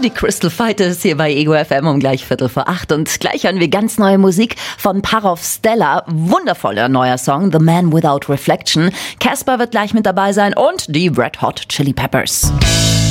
Die Crystal Fighters hier bei Ego FM um gleich 7:45. Und gleich hören wir ganz neue Musik von Parov Stella. Wundervoller neuer Song, The Man Without Reflection. Casper wird gleich mit dabei sein und die Red Hot Chili Peppers.